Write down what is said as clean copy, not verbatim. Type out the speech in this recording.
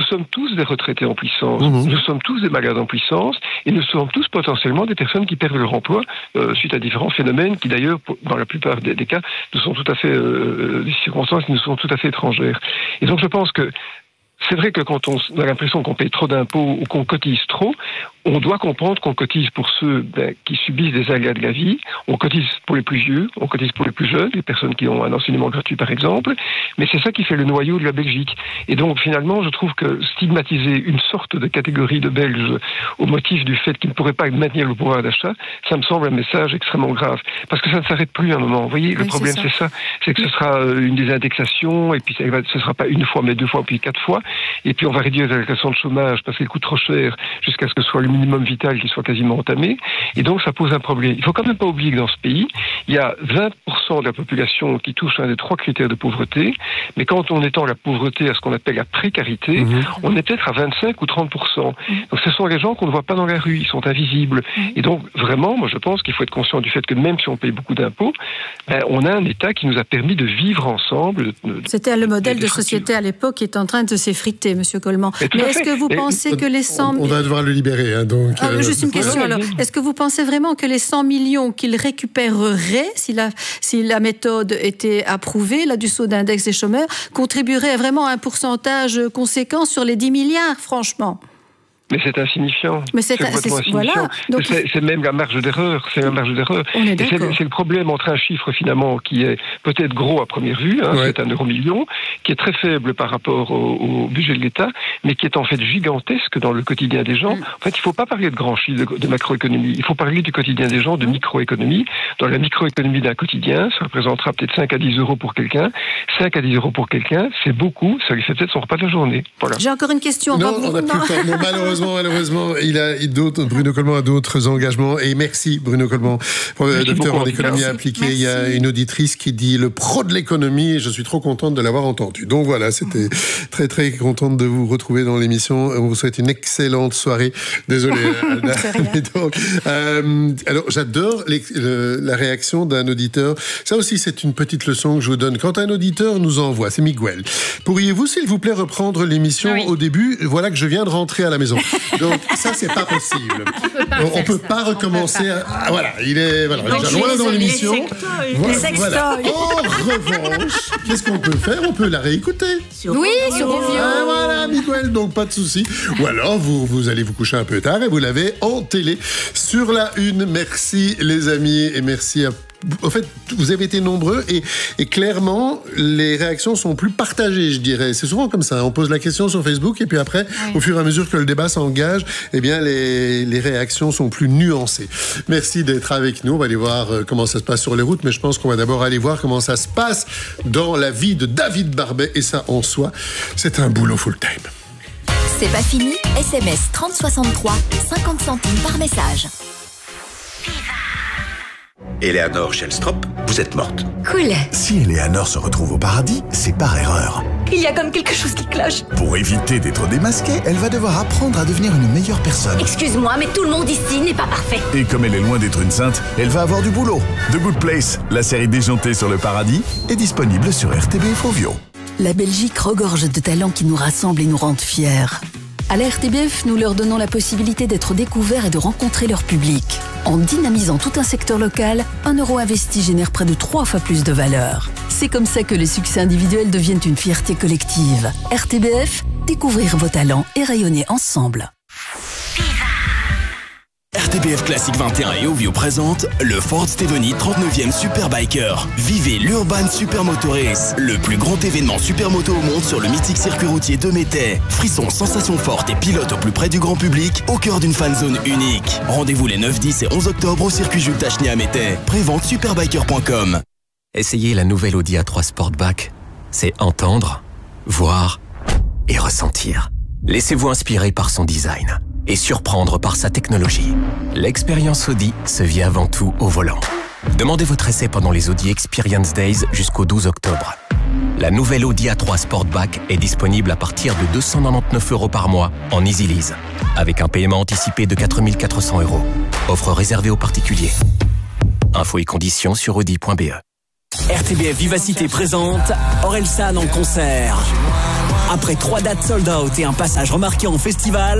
sommes tous des retraités en puissance, nous sommes tous des malades en puissance, et nous sommes tous potentiellement des personnes qui perdent leur emploi suite à différents phénomènes qui d'ailleurs, dans la plupart des cas, nous sont tout à fait des circonstances qui nous sont tout à fait étrangères. Et donc je pense que c'est vrai que quand on a l'impression qu'on paye trop d'impôts ou qu'on cotise trop, on doit comprendre qu'on cotise pour ceux qui subissent des aléas de la vie, on cotise pour les plus vieux, on cotise pour les plus jeunes, les personnes qui ont un enseignement gratuit par exemple, mais c'est ça qui fait le noyau de la Belgique. Et donc finalement, je trouve que stigmatiser une sorte de catégorie de Belges au motif du fait qu'ils ne pourraient pas maintenir le pouvoir d'achat, ça me semble un message extrêmement grave. Parce que ça ne s'arrête plus à un moment. Vous voyez, le problème c'est ça, c'est que ce sera une désindexation, et puis ce ne sera pas une fois, mais 2 fois, puis 4 fois, et puis on va réduire les allocations de chômage parce qu'elles coûtent trop cher jusqu'à ce que ce soit le minimum vital qui soit quasiment entamé, et donc ça pose un problème. Il faut quand même pas oublier que dans ce pays, il y a 20% de la population qui touche un des 3 critères de pauvreté, mais quand on étend la pauvreté à ce qu'on appelle la précarité, on est peut-être à 25 ou 30%. Donc ce sont les gens qu'on ne voit pas dans la rue, ils sont invisibles. Et donc vraiment, moi je pense qu'il faut être conscient du fait que même si on paye beaucoup d'impôts, on a un État qui nous a permis de vivre ensemble. C'était le modèle de société à l'époque qui est en train de s'effriter, Monsieur Coleman. Mais est-ce que vous pensez que les 100... On va devoir le libérer, hein, donc... juste une question alors. Est-ce que vous pensez vraiment que les 100 millions qu'il récupérerait, si la méthode était approuvée, là, du saut d'index des chômeurs, contribuerait vraiment à un pourcentage conséquent sur les 10 milliards, franchement? Mais c'est insignifiant. Mais c'est voilà. Donc, c'est même la marge d'erreur. C'est la marge d'erreur. C'est le problème entre un chiffre finalement qui est peut-être gros à première vue, c'est 1 euro-million, qui est très faible par rapport au budget de l'État, mais qui est en fait gigantesque dans le quotidien des gens. En fait, il ne faut pas parler de grands chiffres de macroéconomie. Il faut parler du quotidien des gens, de microéconomie. Dans la microéconomie d'un quotidien, ça représentera peut-être 5 à 10 euros pour quelqu'un. 5 à 10 euros pour quelqu'un, c'est beaucoup. Ça lui fait peut-être son repas de la journée. Voilà. J'ai encore une question. Non, on n'a plus le temps. Malheureusement, Bruno Coleman a d'autres engagements. Et merci, Bruno Coleman, docteur en économie appliquée. Merci. Il y a une auditrice qui dit le pro de l'économie, et je suis trop contente de l'avoir entendu. Donc voilà, c'était très très contente de vous retrouver dans l'émission. On vous souhaite une excellente soirée. Désolé, Alda. Alors, j'adore la réaction d'un auditeur. Ça aussi, c'est une petite leçon que je vous donne. Quand un auditeur nous envoie, c'est Miguel. Pourriez-vous, s'il vous plaît, reprendre l'émission au début? Voilà que je viens de rentrer à la maison. Donc ça, c'est pas possible. On peut pas recommencer. Voilà, il est déjà loin dans l'émission. Voilà. En revanche, qu'est-ce qu'on peut faire? On peut la réécouter. Sur Ovio. Voilà, Miguel, donc pas de souci. Ou alors vous allez vous coucher un peu tard et vous l'avez en télé sur la une. Merci les amis et merci à... En fait, vous avez été nombreux et clairement, les réactions sont plus partagées, je dirais. C'est souvent comme ça. On pose la question sur Facebook et puis après, au fur et à mesure que le débat s'engage, eh bien, les réactions sont plus nuancées. Merci d'être avec nous. On va aller voir comment ça se passe sur les routes, mais je pense qu'on va d'abord aller voir comment ça se passe dans la vie de David Barbet. Et ça, en soi, c'est un boulot full-time. C'est pas fini. SMS 3063, 50 centimes par message. Eleanor Shellstrop, vous êtes morte. Cool. Si Eleanor se retrouve au paradis, c'est par erreur. Il y a comme quelque chose qui cloche. Pour éviter d'être démasquée, elle va devoir apprendre à devenir une meilleure personne. Excuse-moi, mais tout le monde ici n'est pas parfait. Et comme elle est loin d'être une sainte, elle va avoir du boulot. The Good Place, la série déjantée sur le paradis, est disponible sur RTBF Ovio. La Belgique regorge de talents qui nous rassemblent et nous rendent fiers. À la RTBF, nous leur donnons la possibilité d'être découverts et de rencontrer leur public. En dynamisant tout un secteur local, 1 euro investi génère près de 3 fois plus de valeur. C'est comme ça que les succès individuels deviennent une fierté collective. RTBF, découvrir vos talents et rayonner ensemble. RTBF Classique 21 et Ovio présente le Ford Steveny 39e Superbiker. Vivez l'Urban Supermoto Race, le plus grand événement supermoto au monde sur le mythique circuit routier de Métais. Frissons, sensations fortes et pilotes au plus près du grand public, au cœur d'une fan zone unique. Rendez-vous les 9, 10 et 11 octobre au circuit Jules Tacheny à Métais. Prévente superbiker.com. Essayez la nouvelle Audi A3 Sportback. C'est entendre, voir et ressentir. Laissez-vous inspirer par son design et surprendre par sa technologie. L'expérience Audi se vit avant tout au volant. Demandez votre essai pendant les Audi Experience Days jusqu'au 12 octobre. La nouvelle Audi A3 Sportback est disponible à partir de 299 € par mois en Easy Lease, avec un paiement anticipé de 4 400 €. Offre réservée aux particuliers. Infos et conditions sur audi.be. RTBF Vivacité présente Orelsan en concert. Après 3 dates sold out et un passage remarqué en festival,